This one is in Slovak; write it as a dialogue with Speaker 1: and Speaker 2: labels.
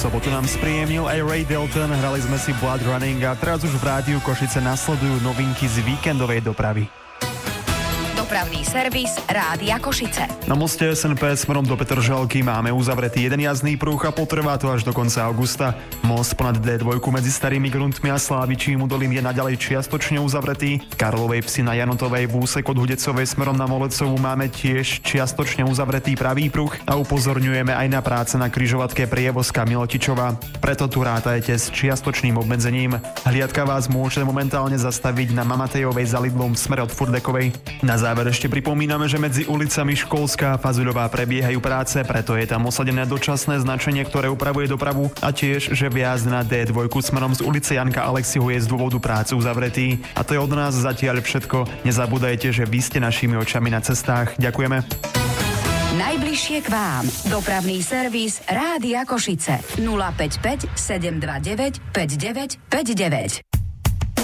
Speaker 1: Sobotu nám spríjemnil aj Ray Dalton, hrali sme si Blood Running a teraz už v rádiu Košice nasledujú novinky z víkendovej dopravy.
Speaker 2: Dopravný servis Rádia Košice.
Speaker 1: Na moste SNP smerom do Petržalky máme uzavretý jeden jazdný pruh a potrvá to až do konca augusta. Most ponad D2 medzi Starými Gruntmi a Slávičím údolím je naďalej čiastočne uzavretý. V Karlovej Vsi na Janotovej v úseku od Hudecovej smerom na Molecovú máme tiež čiastočne uzavretý pravý pruh a upozorňujeme aj na práce na križovatke Prievozka Milotičova. Preto tu rátajte s čiastočným obmedzením. Hliadka vás môže momentálne zastaviť na Mamatejovej za Lidlom v smere od Furdekovej. Na záver ešte pripomíname, že medzi ulicami Školská a Fazuľová prebiehajú práce, preto je tam osadené dočasné značenie, ktoré upravuje dopravu a tiež, že vjazd na D2 smerom z ulice Janka Alexiho je z dôvodu práce uzavretý. A to je od nás zatiaľ všetko. Nezabúdajte, že vy ste našimi očami na cestách. Ďakujeme.
Speaker 2: Najbližšie k vám. Dopravný servis Rádia Košice. 055 729 5959.